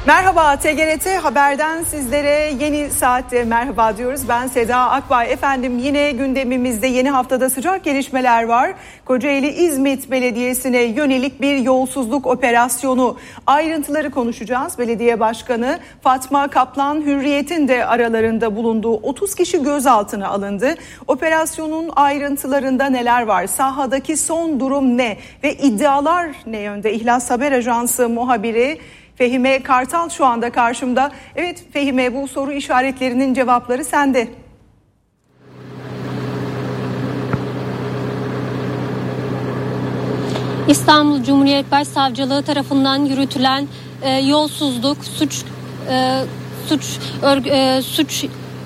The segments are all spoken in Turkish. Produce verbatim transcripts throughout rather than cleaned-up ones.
Merhaba, T G R T Haber'den sizlere yeni saatte merhaba diyoruz. Ben Seda Akbay. Efendim yine gündemimizde yeni haftada sıcak gelişmeler var. Kocaeli İzmit Belediyesi'ne yönelik bir yolsuzluk operasyonu. Ayrıntıları konuşacağız. Belediye Başkanı Fatma Kaplan Hürriyet'in de aralarında bulunduğu otuz kişi gözaltına alındı. Operasyonun ayrıntılarında neler var? Sahadaki son durum ne? Ve iddialar ne yönde? İhlas Haber Ajansı muhabiri Fehime Kartal şu anda karşımda. Evet Fehime, bu soru işaretlerinin cevapları sende. İstanbul Cumhuriyet Başsavcılığı tarafından yürütülen e, yolsuzluk, suç e, suç örg, e, suç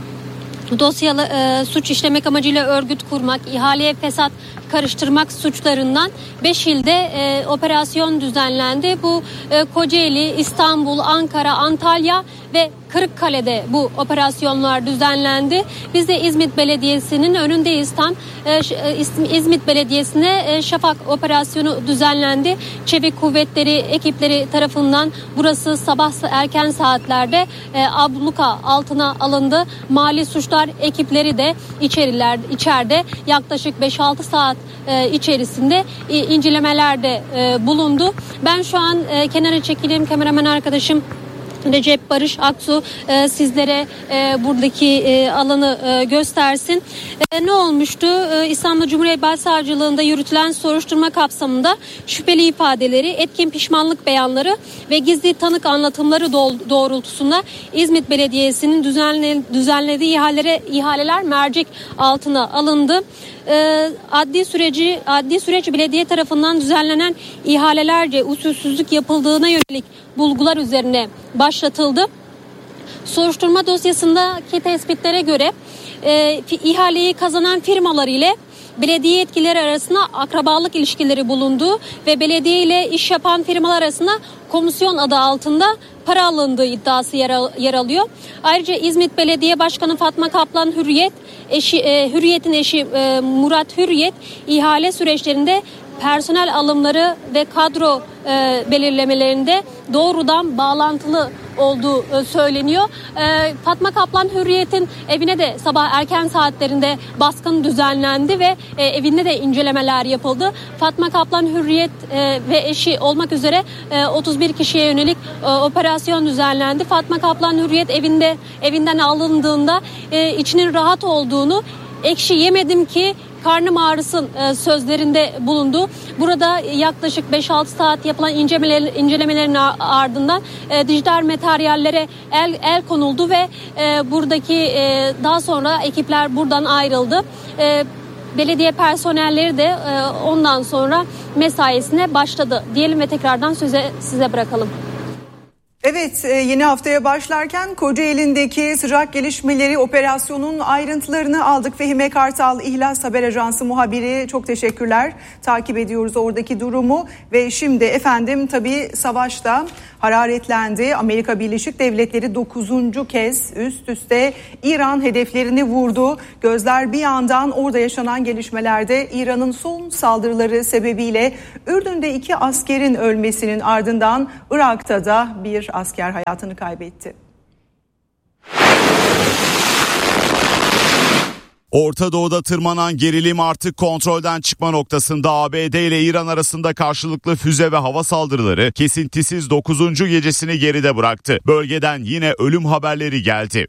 dosyalı e, suç işlemek amacıyla örgüt kurmak, ihaleye fesat karıştırmak suçlarından beş ilde e, operasyon düzenlendi. Bu e, Kocaeli, İstanbul, Ankara, Antalya ve Kırıkkale'de bu operasyonlar düzenlendi. Biz de İzmit Belediyesi'nin önündeyiz tam. E, İzmit Belediyesi'ne e, Şafak operasyonu düzenlendi. Çevik kuvvetleri ekipleri tarafından burası sabah erken saatlerde e, abluka altına alındı. Mali suçlar ekipleri de içeriler, içeride yaklaşık beş altı saat e, içerisinde e, incelemelerde e, bulundu. Ben şu an e, kenara çekileyim, kameraman arkadaşım Recep Barış Aksu e, sizlere e, buradaki e, alanı e, göstersin. E, ne olmuştu? E, İstanbul Cumhuriyet Başsavcılığında yürütülen soruşturma kapsamında şüpheli ifadeleri, etkin pişmanlık beyanları ve gizli tanık anlatımları doğrultusunda İzmit Belediyesi'nin düzenle, düzenlediği ihalelere, ihaleler mercek altına alındı. E, adli süreci adli süreç belediye tarafından düzenlenen ihalelerce usulsüzlük yapıldığına yönelik bulgular üzerine başlatıldı. Soruşturma dosyasındaki tespitlere göre e, ihaleyi kazanan firmalar ile belediye yetkilileri arasında akrabalık ilişkileri bulunduğu ve belediye ile iş yapan firmalar arasında komisyon adı altında para alındığı iddiası yer, al, yer alıyor. Ayrıca İzmit Belediye Başkanı Fatma Kaplan Hürriyet, eşi, e, Hürriyet'in eşi e, Murat Hürriyet ihale süreçlerinde personel alımları ve kadro e, belirlemelerinde doğrudan bağlantılı olduğu e, söyleniyor. E, Fatma Kaplan Hürriyet'in evine de sabah erken saatlerinde baskın düzenlendi ve e, evinde de incelemeler yapıldı. Fatma Kaplan Hürriyet e, ve eşi olmak üzere e, otuz bir kişiye yönelik e, operasyon düzenlendi. Fatma Kaplan Hürriyet evinde evinden alındığında e, içinin rahat olduğunu, ekşi yemedim ki karnım ağrısın e, sözlerinde bulundu. Burada yaklaşık beş altı saat yapılan incelemeler, incelemelerin ardından e, dijital materyallere el, el konuldu ve e, buradaki e, daha sonra ekipler buradan ayrıldı. E, belediye personelleri de e, ondan sonra mesaisine başladı diyelim ve tekrardan söze size bırakalım. Evet, yeni haftaya başlarken Kocaeli'ndeki sıcak gelişmeleri, operasyonun ayrıntılarını aldık. Fehime Kartal, İhlas Haber Ajansı muhabiri, çok teşekkürler. Takip ediyoruz oradaki durumu ve şimdi efendim tabii savaşta hararetlendi. Amerika Birleşik Devletleri dokuzuncu kez üst üste İran hedeflerini vurdu. Gözler bir yandan orada yaşanan gelişmelerde, İran'ın son saldırıları sebebiyle Ürdün'de iki askerin ölmesinin ardından Irak'ta da bir asker hayatını kaybetti. Orta Doğu'da tırmanan gerilim artık kontrolden çıkma noktasında. A B D ile İran arasında karşılıklı füze ve hava saldırıları kesintisiz dokuzuncu gecesini geride bıraktı. Bölgeden yine ölüm haberleri geldi.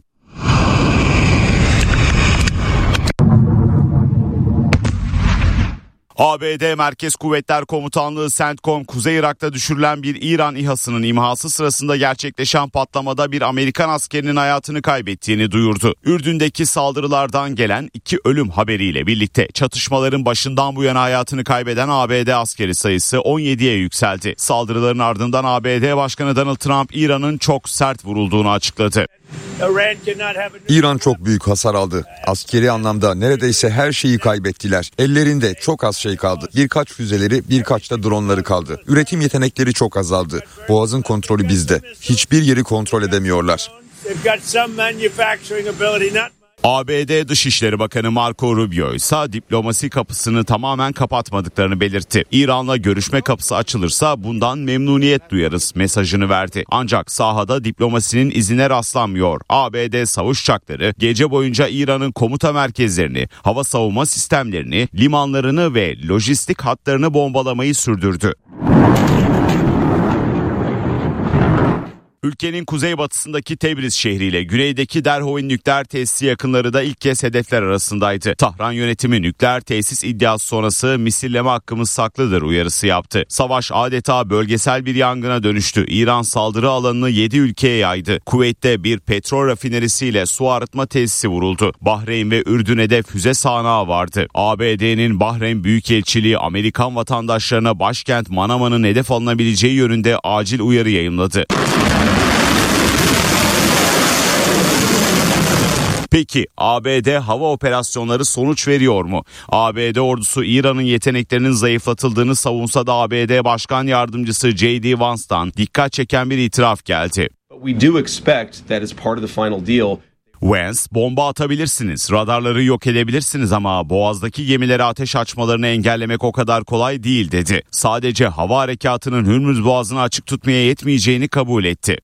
A B D Merkez Kuvvetler Komutanlığı CENTCOM, Kuzey Irak'ta düşürülen bir İran İHA'sının imhası sırasında gerçekleşen patlamada bir Amerikan askerinin hayatını kaybettiğini duyurdu. Ürdün'deki saldırılardan gelen iki ölüm haberiyle birlikte çatışmaların başından bu yana hayatını kaybeden A B D askeri sayısı on yediye yükseldi. Saldırıların ardından A B D Başkanı Donald Trump, İran'ın çok sert vurulduğunu açıkladı. İran çok büyük hasar aldı. Askeri anlamda neredeyse her şeyi kaybettiler. Ellerinde çok az şey kaldı. Birkaç füzeleri, birkaç da dronları kaldı. Üretim yetenekleri çok azaldı. Boğazın kontrolü bizde. Hiçbir yeri kontrol edemiyorlar. A B D Dışişleri Bakanı Marco Rubio ise diplomasi kapısını tamamen kapatmadıklarını belirtti. İran'la görüşme kapısı açılırsa bundan memnuniyet duyarız mesajını verdi. Ancak sahada diplomasinin izine rastlanmıyor. A B D savaş uçakları gece boyunca İran'ın komuta merkezlerini, hava savunma sistemlerini, limanlarını ve lojistik hatlarını bombalamayı sürdürdü. Ülkenin kuzeybatısındaki Tebriz şehriyle güneydeki Derhoin nükleer tesisi yakınları da ilk kez hedefler arasındaydı. Tahran yönetimi nükleer tesis iddiası sonrası misilleme hakkımız saklıdır uyarısı yaptı. Savaş adeta bölgesel bir yangına dönüştü. İran saldırı alanını yedi ülkeye yaydı. Kuveyt'te bir petrol rafinerisiyle su arıtma tesisi vuruldu. Bahreyn ve Ürdün'e de füze sahnağı vardı. A B D'nin Bahreyn Büyükelçiliği Amerikan vatandaşlarına başkent Manama'nın hedef alınabileceği yönünde acil uyarı yayımladı. Peki A B D hava operasyonları sonuç veriyor mu? A B D ordusu İran'ın yeteneklerinin zayıflatıldığını savunsa da A B D Başkan Yardımcısı J D Vance'dan dikkat çeken bir itiraf geldi. Vance, bomba atabilirsiniz, radarları yok edebilirsiniz ama Boğaz'daki gemilere ateş açmalarını engellemek o kadar kolay değil dedi. Sadece hava harekatının Hürmüz Boğazı'nı açık tutmaya yetmeyeceğini kabul etti.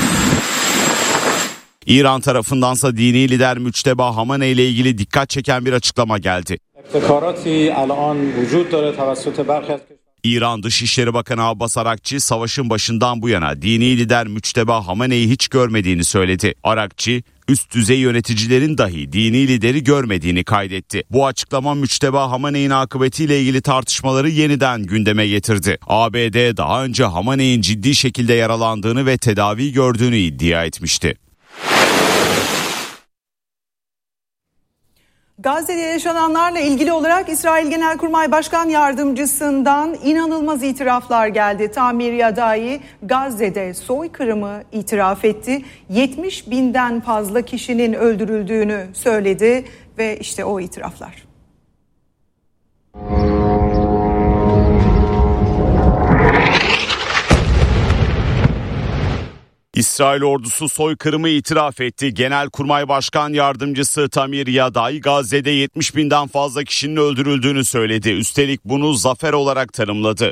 İran tarafındansa dini lider Müçteba Hamaney ile ilgili dikkat çeken bir açıklama geldi. İran Dışişleri Bakanı Abbas Arakçi savaşın başından bu yana dini lider Müçteba Hamaney'i hiç görmediğini söyledi. Arakçi, üst düzey yöneticilerin dahi dini lideri görmediğini kaydetti. Bu açıklama Müçteba Hamaney'in akıbetiyle ilgili tartışmaları yeniden gündeme getirdi. A B D daha önce Hamaney'in ciddi şekilde yaralandığını ve tedavi gördüğünü iddia etmişti. Gazze'de yaşananlarla ilgili olarak İsrail Genelkurmay Başkan Yardımcısından inanılmaz itiraflar geldi. Tamir Yadai Gazze'de soykırımı itiraf etti. yetmiş binden fazla kişinin öldürüldüğünü söyledi ve işte o itiraflar. İsrail ordusu soykırımı itiraf etti. Genelkurmay Başkan Yardımcısı Tamir Yadai Gazze'de yetmiş binden fazla kişinin öldürüldüğünü söyledi. Üstelik bunu zafer olarak tanımladı.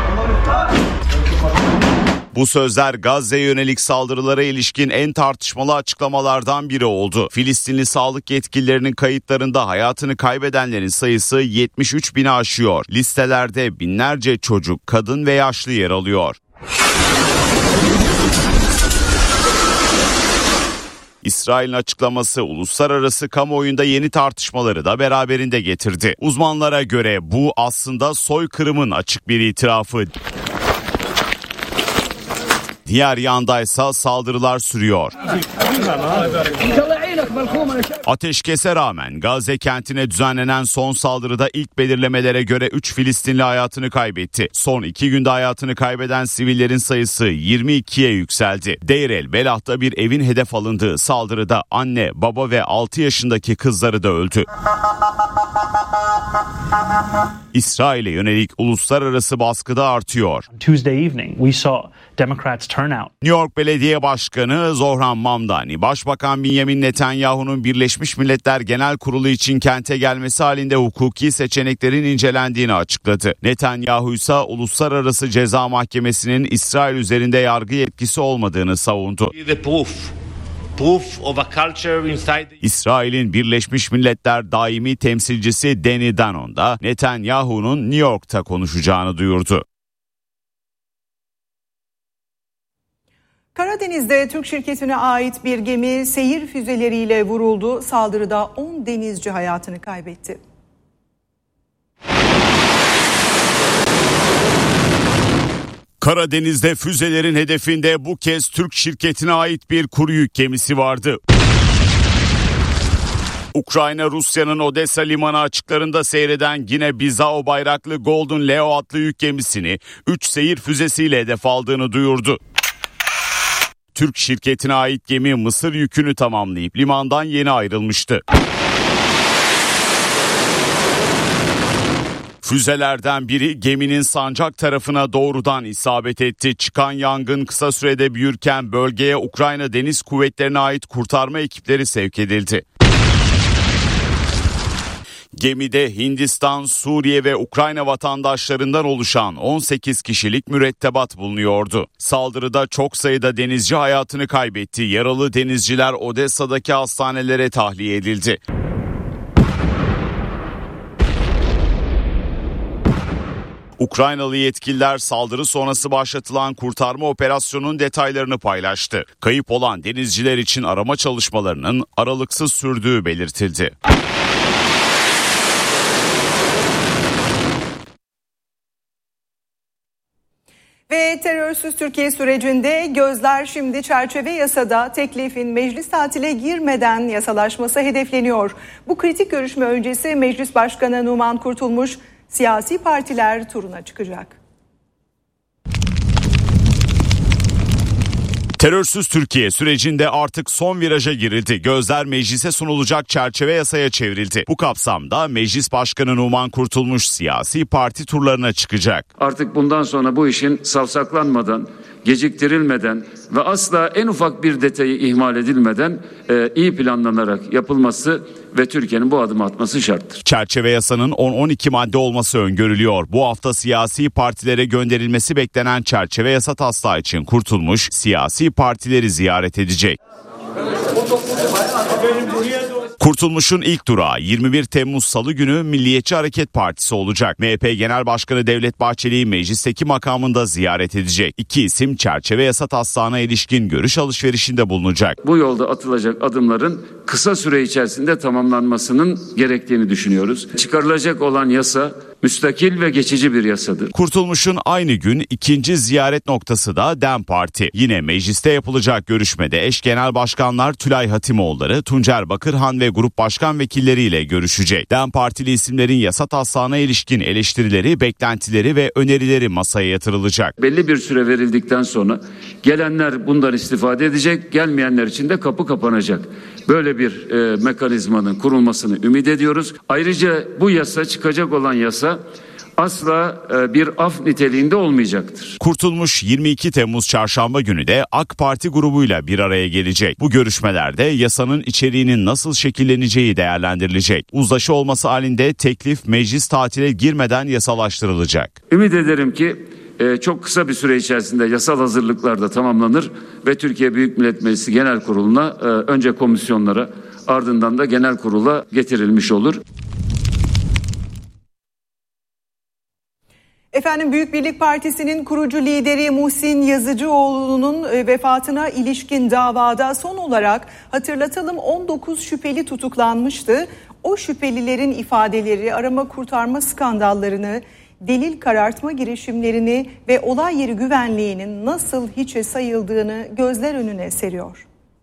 Bu sözler Gazze'ye yönelik saldırılara ilişkin en tartışmalı açıklamalardan biri oldu. Filistinli sağlık yetkililerinin kayıtlarında hayatını kaybedenlerin sayısı yetmiş üç bini aşıyor. Listelerde binlerce çocuk, kadın ve yaşlı yer alıyor. İsrail'in açıklaması uluslararası kamuoyunda yeni tartışmaları da beraberinde getirdi. Uzmanlara göre bu aslında soykırımın açık bir itirafı. Diğer yandaysa saldırılar sürüyor. Ateşkese rağmen Gazze kentine düzenlenen son saldırıda ilk belirlemelere göre üç Filistinli hayatını kaybetti. Son iki günde hayatını kaybeden sivillerin sayısı yirmi ikiye yükseldi. Deir el Belah'ta bir evin hedef alındığı saldırıda anne, baba ve altı yaşındaki kızları da öldü. İsrail'e yönelik uluslararası baskı da artıyor. Tuesday evening we saw Democrats turn out. New York Belediye Başkanı Zohran Mamdani, Başbakan Benjamin Netanyahu'nun Birleşmiş Milletler Genel Kurulu için kente gelmesi halinde hukuki seçeneklerin incelendiğini açıkladı. Netanyahu ise Uluslararası Ceza Mahkemesi'nin İsrail üzerinde yargı yetkisi olmadığını savundu. İsrail'in Birleşmiş Milletler Daimi Temsilcisi Danny Danon da Netanyahu'nun New York'ta konuşacağını duyurdu. Karadeniz'de Türk şirketine ait bir gemi seyir füzeleriyle vuruldu. Saldırıda on denizci hayatını kaybetti. Karadeniz'de füzelerin hedefinde bu kez Türk şirketine ait bir kuru yük gemisi vardı. Ukrayna, Rusya'nın Odessa limanı açıklarında seyreden Gine Bizao bayraklı Golden Leo adlı yük gemisini üç seyir füzesiyle hedef aldığını duyurdu. Türk şirketine ait gemi Mısır yükünü tamamlayıp limandan yeni ayrılmıştı. Füzelerden biri geminin sancak tarafına doğrudan isabet etti. Çıkan yangın kısa sürede büyürken bölgeye Ukrayna Deniz Kuvvetleri'ne ait kurtarma ekipleri sevk edildi. Gemide Hindistan, Suriye ve Ukrayna vatandaşlarından oluşan on sekiz kişilik mürettebat bulunuyordu. Saldırıda çok sayıda denizci hayatını kaybetti. Yaralı denizciler Odessa'daki hastanelere tahliye edildi. Ukraynalı yetkililer saldırı sonrası başlatılan kurtarma operasyonunun detaylarını paylaştı. Kayıp olan denizciler için arama çalışmalarının aralıksız sürdüğü belirtildi. Ve terörsüz Türkiye sürecinde gözler şimdi çerçeve yasada teklifin meclis tatile girmeden yasalaşması hedefleniyor. Bu kritik görüşme öncesi Meclis Başkanı Numan Kurtulmuş siyasi partiler turuna çıkacak. Terörsüz Türkiye sürecinde artık son viraja girildi. Gözler meclise sunulacak çerçeve yasaya çevrildi. Bu kapsamda Meclis Başkanı Numan Kurtulmuş siyasi parti turlarına çıkacak. Artık bundan sonra bu işin savsaklanmadan, geciktirilmeden ve asla en ufak bir detayı ihmal edilmeden e, iyi planlanarak yapılması ve Türkiye'nin bu adımı atması şarttır. Çerçeve yasanın on on iki madde olması öngörülüyor. Bu hafta siyasi partilere gönderilmesi beklenen çerçeve yasa taslağı için Kurtulmuş siyasi partileri ziyaret edecek. Kurtulmuş'un ilk durağı yirmi bir Temmuz Salı günü Milliyetçi Hareket Partisi olacak. M H P Genel Başkanı Devlet Bahçeli'yi meclisteki makamında ziyaret edecek. İki isim çerçeve yasa taslağına ilişkin görüş alışverişinde bulunacak. Bu yolda atılacak adımların kısa süre içerisinde tamamlanmasının gerektiğini düşünüyoruz. Çıkarılacak olan yasa müstakil ve geçici bir yasadır. Kurtulmuş'un aynı gün ikinci ziyaret noktası da DEM Parti. Yine mecliste yapılacak görüşmede eş genel başkanlar Tülay Hatimoğulları, Tuncer Bakırhan ve grup başkan vekilleriyle görüşecek. DEM Partili isimlerin yasa taslağına ilişkin eleştirileri, beklentileri ve önerileri masaya yatırılacak. Belli bir süre verildikten sonra gelenler bundan istifade edecek, gelmeyenler için de kapı kapanacak. Böyle bir e, mekanizmanın kurulmasını ümit ediyoruz. Ayrıca bu yasa, çıkacak olan yasa asla e, bir af niteliğinde olmayacaktır. Kurtulmuş yirmi iki Temmuz Çarşamba günü de AK Parti grubuyla bir araya gelecek. Bu görüşmelerde yasanın içeriğinin nasıl şekilleneceği değerlendirilecek. Uzlaşı olması halinde teklif meclis tatile girmeden yasalaştırılacak. Ümit ederim ki e, çok kısa bir süre içerisinde yasal hazırlıklar da tamamlanır ve Türkiye Büyük Millet Meclisi Genel Kurulu'na e, önce komisyonlara ardından da genel kurula getirilmiş olur. Efendim Büyük Birlik Partisi'nin kurucu lideri Muhsin Yazıcıoğlu'nun vefatına ilişkin davada son olarak hatırlatalım on dokuz şüpheli tutuklanmıştı. O şüphelilerin ifadeleri arama kurtarma skandallarını, delil karartma girişimlerini ve olay yeri güvenliğinin nasıl hiçe sayıldığını gözler önüne seriyor.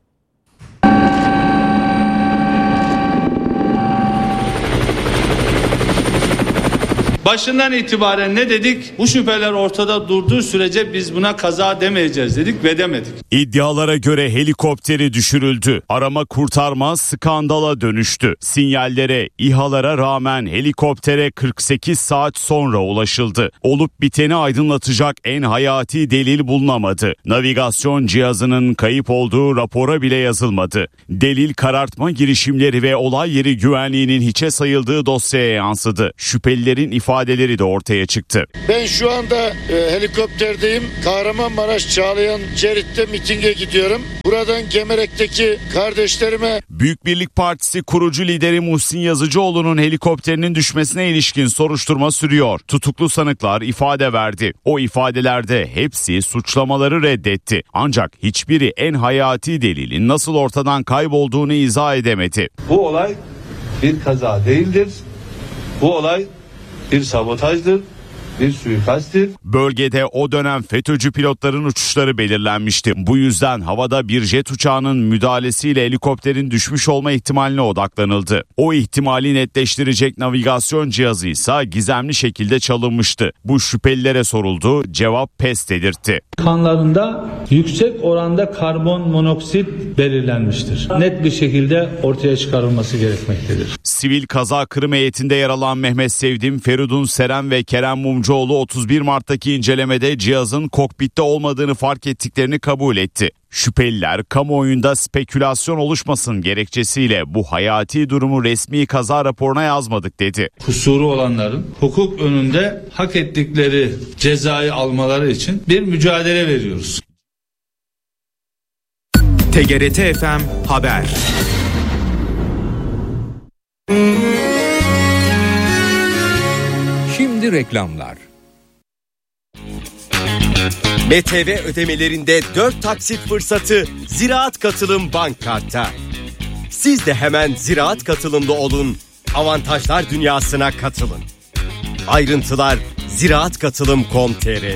Başından itibaren ne dedik? Bu şüpheler ortada durduğu sürece biz buna kaza demeyeceğiz dedik ve demedik. İddialara göre helikopteri düşürüldü. Arama kurtarma skandala dönüştü. Sinyallere, İHA'lara rağmen helikoptere kırk sekiz saat sonra ulaşıldı. Olup biteni aydınlatacak en hayati delil bulunamadı. Navigasyon cihazının kayıp olduğu rapora bile yazılmadı. Delil karartma girişimleri ve olay yeri güvenliğinin hiçe sayıldığı dosyaya yansıdı. Şüphelilerin ifade ifadeleri de ortaya çıktı. Ben şu anda e, helikopterdeyim. Kahramanmaraş Çağlayan Cerit'te mitinge gidiyorum. Buradan Gemerek'teki kardeşlerime... Büyük Birlik Partisi kurucu lideri Muhsin Yazıcıoğlu'nun helikopterinin düşmesine ilişkin soruşturma sürüyor. Tutuklu sanıklar ifade verdi. O ifadelerde hepsi suçlamaları reddetti. Ancak hiçbiri en hayati delilin nasıl ortadan kaybolduğunu izah edemedi. Bu olay bir kaza değildir. Bu olay bir sabotajdır, bir suikasttir. Bölgede o dönem FETÖ'cü pilotların uçuşları belirlenmişti. Bu yüzden havada bir jet uçağının müdahalesiyle helikopterin düşmüş olma ihtimaline odaklanıldı. O ihtimali netleştirecek navigasyon cihazı ise gizemli şekilde çalınmıştı. Bu şüphelilere soruldu, cevap pes dedirtti. Kanlarında yüksek oranda karbon monoksit belirlenmiştir. Net bir şekilde ortaya çıkarılması gerekmektedir. Sivil kaza kırım heyetinde yer alan Mehmet Sevdim, Feridun Seren ve Kerem Mumcu Turuncuoğlu otuz bir Mart'taki incelemede cihazın kokpitte olmadığını fark ettiklerini kabul etti. Şüpheliler kamuoyunda spekülasyon oluşmasın gerekçesiyle bu hayati durumu resmi kaza raporuna yazmadık dedi. Kusuru olanların hukuk önünde hak ettikleri cezayı almaları için bir mücadele veriyoruz. T G R T F M Haber. Şimdi reklamlar. B T V ödemelerinde dört taksit fırsatı Ziraat Katılım Bank Kart'ta. Siz de hemen Ziraat Katılım'da olun, avantajlar dünyasına katılın. Ayrıntılar ziraat katılım nokta com nokta tr